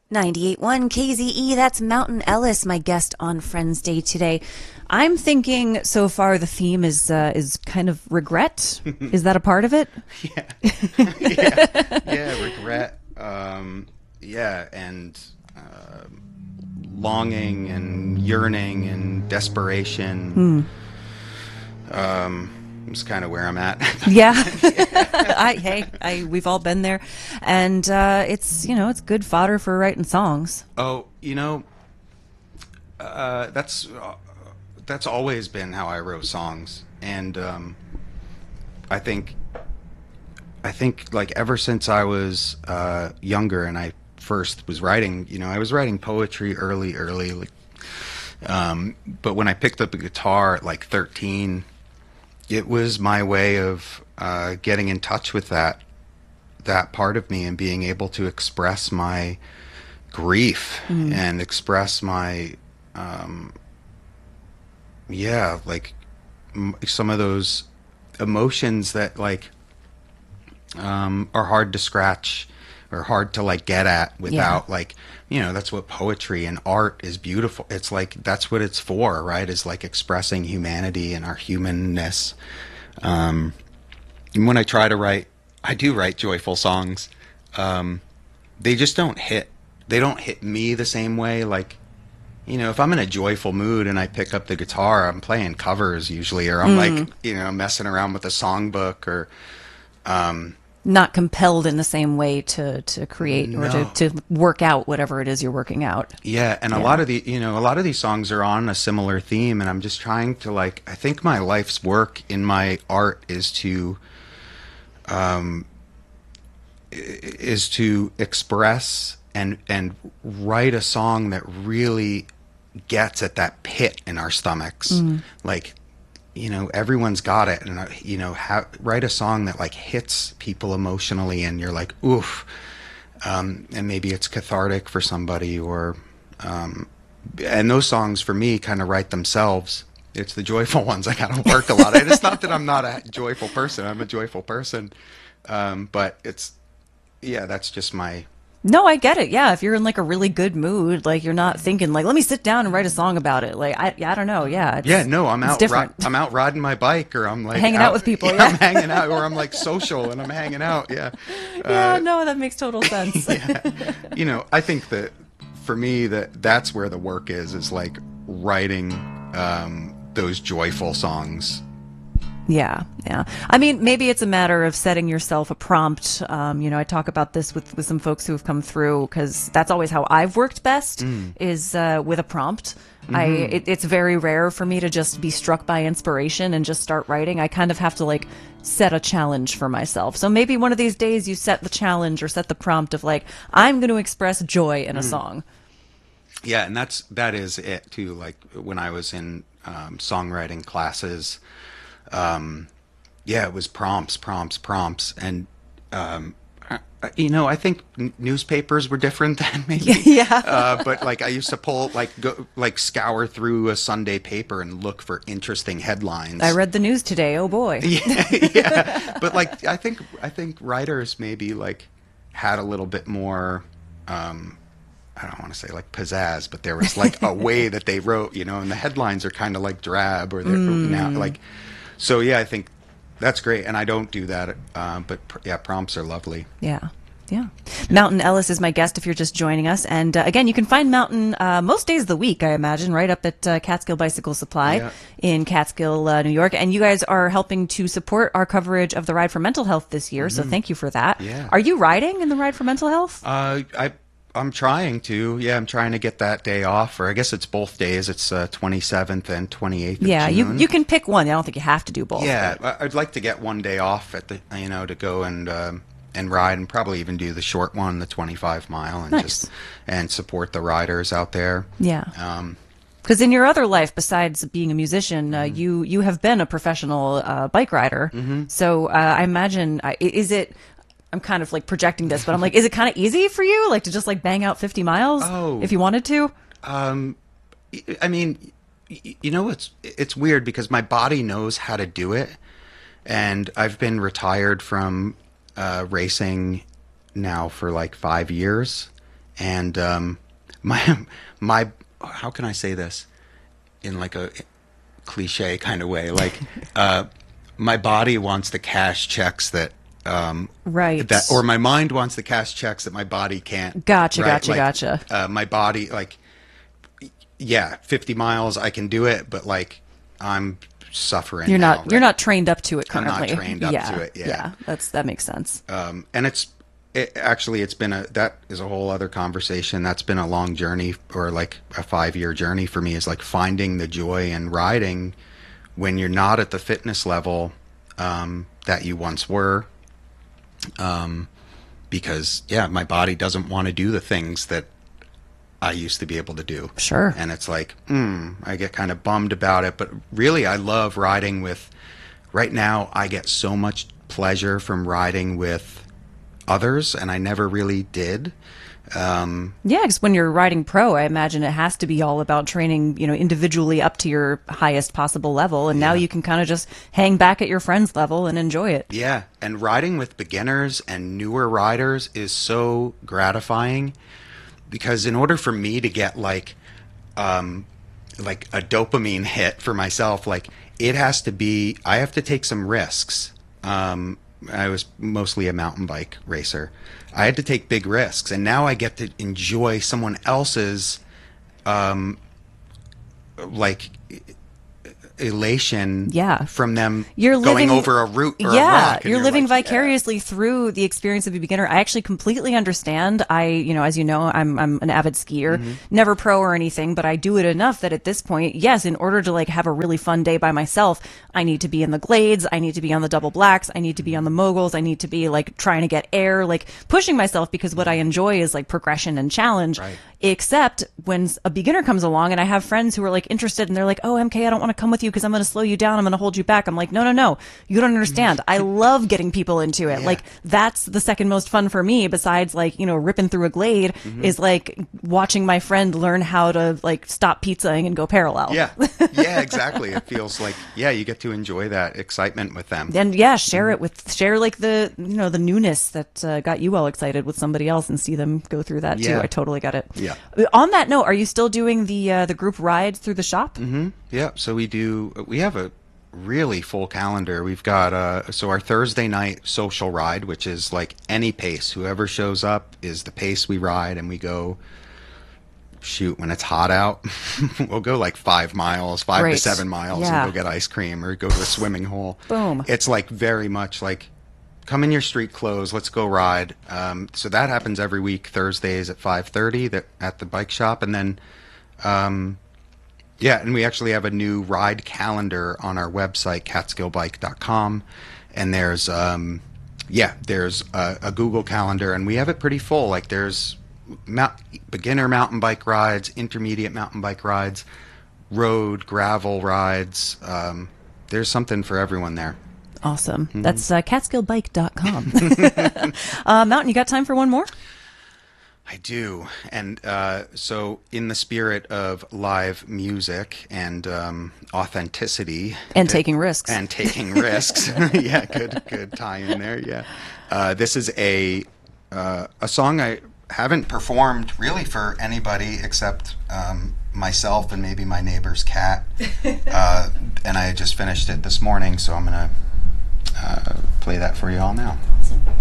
98.1 KZE, that's Mountain Ellis, my guest on Friends Day today. I'm thinking so far the theme is kind of regret. Is that a part of it? Yeah, yeah, regret. Yeah, and longing and yearning and desperation. It's kind of where I'm at. Yeah. We've all been there, and it's good fodder for writing songs. Oh, that's always been how I wrote songs, and I think like ever since I was younger and I first was writing, I was writing poetry early, like, but when I picked up a guitar at like 13, it was my way of getting in touch with that part of me and being able to express my grief and express my some of those emotions that like are hard to scratch or hard to like get at without that's what poetry and art is. Beautiful. It's like that's what it's for, right? Is like expressing humanity and our humanness. And when I try to write, I do write joyful songs. They just don't hit. They don't hit me the same way. Like, if I'm in a joyful mood and I pick up the guitar, I'm playing covers usually, or I'm like, messing around with a songbook, or not compelled in the same way to create or to work out whatever it is you're working out. Yeah, and a lot of these songs are on a similar theme, and I'm just trying to I think my life's work in my art is to express and write a song that really gets at that pit in our stomachs. Like, everyone's got it, and write a song that like hits people emotionally, and you're like, oof. And maybe it's cathartic for somebody, or and those songs for me kind of write themselves. It's the joyful ones I gotta work a lot. And it's not that I'm not a joyful person. I'm a joyful person, but that's just my. No, I get it. Yeah, if you're in like a really good mood, like you're not thinking like, let me sit down and write a song about it. Like I don't know. Yeah. I'm out. I'm out riding my bike, or I'm like hanging out with people. Yeah, I'm hanging out, or I'm like social and I'm hanging out. Yeah. Yeah. No, that makes total sense. Yeah. I think that for me that's where the work is like writing those joyful songs. Yeah. I mean, maybe it's a matter of setting yourself a prompt. I talk about this with some folks who have come through, because that's always how I've worked best is with a prompt. It's very rare for me to just be struck by inspiration and just start writing. I kind of have to like set a challenge for myself. So maybe one of these days you set the challenge or set the prompt of like, I'm going to express joy in a song. Yeah, and that is it too. Like when I was in songwriting classes, it was prompts, and I think newspapers were different then, maybe. Yeah. But like I used to scour through a Sunday paper and look for interesting headlines. I read the news today. Oh boy. Yeah. But like I think writers maybe like had a little bit more. I don't want to say like pizzazz, but there was like a way that they wrote, and the headlines are kind of like drab, or they're now like. So yeah, I think that's great, and I don't do that. But prompts are lovely. Yeah. Mountain Ellis is my guest if you're just joining us. And again, you can find Mountain most days of the week, I imagine, right up at Catskill Bicycle Supply in Catskill, New York. And you guys are helping to support our coverage of the Ride for Mental Health this year, so thank you for that. Yeah. Are you riding in the Ride for Mental Health? I'm trying to. Yeah, I'm trying to get that day off, or I guess it's both days. It's 27th and 28th of June. You can pick one. I don't think you have to do both. Yeah, but I'd like to get one day off at the to go and ride, and probably even do the short one, the 25 mile, and nice. and support the riders out there. Yeah. Because in your other life, besides being a musician, you have been a professional bike rider. So I imagine, is it? I'm kind of like projecting this, but I'm like, is it kind of easy for you, like to just like bang out 50 miles if you wanted to? I mean, it's weird because my body knows how to do it, and I've been retired from racing now for like 5 years, And my how can I say this in like a cliche kind of way? Like my body wants to cash checks that right. That, or my mind wants to cash checks that my body can't. Gotcha, right? gotcha. My body, like, yeah, 50 miles, I can do it, but like I'm suffering. You're now, not. right? You're not trained up to it currently. I'm not trained up to it. Yeah. That makes sense. And it's been that is a whole other conversation. That's been a long journey, or like a 5-year journey for me, is like finding the joy in riding when you're not at the fitness level that you once were. Because my body doesn't want to do the things that I used to be able to do. Sure. And it's like, I get kind of bummed about it, but really I love riding with, right now I get so much pleasure from riding with others, and I never really did. Because when you're riding pro, I imagine it has to be all about training, individually up to your highest possible level. And now you can kind of just hang back at your friend's level and enjoy it. Yeah. And riding with beginners and newer riders is so gratifying, because in order for me to get like a dopamine hit for myself, like I have to take some risks. I was mostly a mountain bike racer. I had to take big risks, and now I get to enjoy someone else's elation from them going over a route or a rock. You're living vicariously through the experience of a beginner. I actually completely understand. As you know, I'm an avid skier, never pro or anything, but I do it enough that at this point, yes, in order to like have a really fun day by myself, I need to be in the glades, I need to be on the double blacks, I need to be on the moguls, I need to be like trying to get air, like pushing myself, because what I enjoy is like progression and challenge. Right. Except when a beginner comes along, and I have friends who are like interested, and they're like, "Oh, MK, I don't want to come with you because I'm going to slow you down. I'm going to hold you back." I'm like, no, you don't understand. I love getting people into it. Like that's the second most fun for me, besides like, ripping through a glade, is like watching my friend learn how to like stop pizzaing and go parallel. Yeah, exactly. It feels like, you get to enjoy that excitement with them. And share like the, the newness that got you all excited with somebody else, and see them go through that too. I totally get it. Yeah. On that note, are you still doing the group rides through the shop? Mm-hmm. Yeah. So we have a really full calendar. We've got so our Thursday night social ride, which is like any pace. Whoever shows up is the pace we ride, and we go. Shoot, when it's hot out, we'll go like 5 miles, 5 to 7 miles, and go get ice cream or go to a swimming hole. Boom. It's like very much like, come in your street clothes, let's go ride. So that happens every week, Thursdays at 5:30 at the bike shop. And then, and we actually have a new ride calendar on our website, catskillbike.com. And there's a Google calendar, and we have it pretty full. Like there's beginner mountain bike rides, intermediate mountain bike rides, road, gravel rides. There's something for everyone there. Awesome. That's catskillbike.com. Mountain, you got time for one more? I do. And so in the spirit of live music and authenticity. And taking risks. Yeah, good tie in there, yeah. This is a song I haven't performed really for anybody except myself and maybe my neighbor's cat. And I just finished it this morning, so I'm going to play that for you all now. Awesome.